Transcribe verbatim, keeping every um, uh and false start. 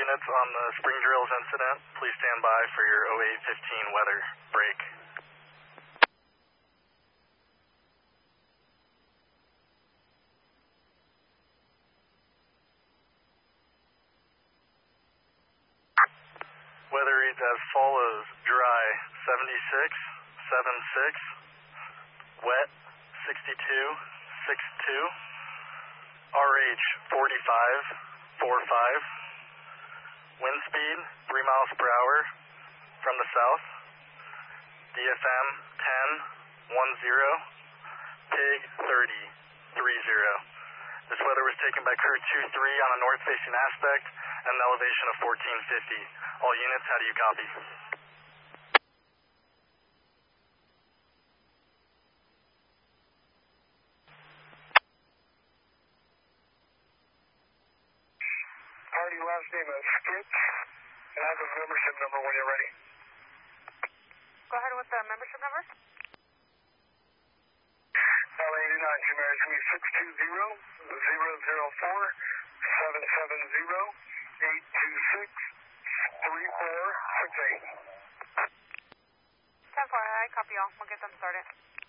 units on the spring drills incident. Please stand by for your oh eight fifteen weather break. Weather reads as follows: dry seventy-six, seventy-six, wet sixty-two, sixty-two, R H forty-five, forty-five, wind speed three miles per hour from the south, D F M ten, ten, pig thirty, thirty. This weather was taken by Kurt two three on a north-facing aspect and an elevation of fourteen fifty. All units, how do you copy? Party last name is Skip, and I have a membership number when you're ready. Go ahead with the membership number. L eighty-nine, Jimmy, it's going to be six two zero, zero zero four, seven seven zero, eight two six, three four six eight. ten four, I copy all. We'll get them started.